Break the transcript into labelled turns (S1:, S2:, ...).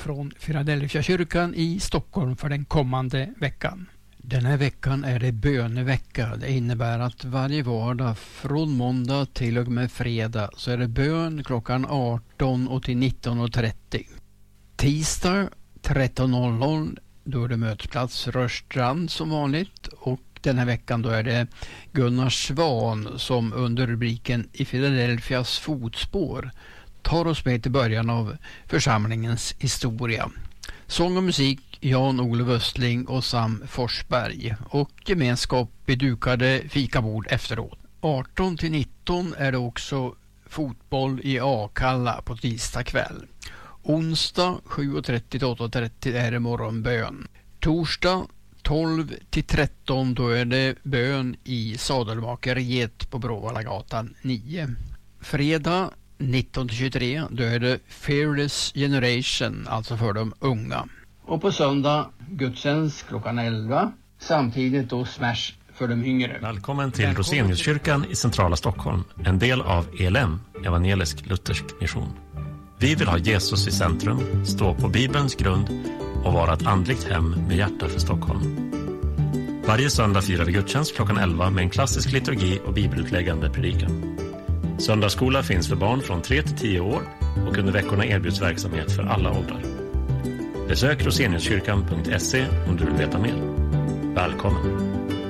S1: från Philadelphia kyrkan i Stockholm för den kommande veckan. Den här veckan är det bönevecka. Det innebär att varje vardag från måndag till och med fredag så är det bön klockan 18 och till 19.30. Tisdag 13.00 då är det mötesplats Rörstrand som vanligt, och den här veckan då är det Gunnar Svan som under rubriken I Philadelphias fotspår tar oss med till början av församlingens historia. Sång och musik Jan-Olof Östling och Sam Forsberg, och gemenskap vid dukade fikabord efteråt. 18 till 19 är det också fotboll i Akalla på tisdag kväll. Onsdag 7.30 till 8.30 är det morgonbön. Torsdag 12 till 13 då är det bön i Sadelmakeriet på Bråvallagatan 9. Fredag 19 till 23 då är det Fearless Generation, alltså för de unga. Och på söndag gudstjänst klockan 11, samtidigt då Smash för de yngre.
S2: Välkommen till Roseniuskyrkan i centrala Stockholm, en del av ELM, evangelisk luthersk mission. Vi vill ha Jesus i centrum, stå på Bibelns grund och vara ett andligt hem med hjärta för Stockholm. Varje söndag firar vi gudstjänst klockan 11 med en klassisk liturgi och bibelutläggande predikan. Söndagsskola finns för barn från 3 till 10 år och under veckorna erbjuds verksamhet för alla åldrar. Besök roseniuskyrkan.se om du vill veta mer. Välkommen!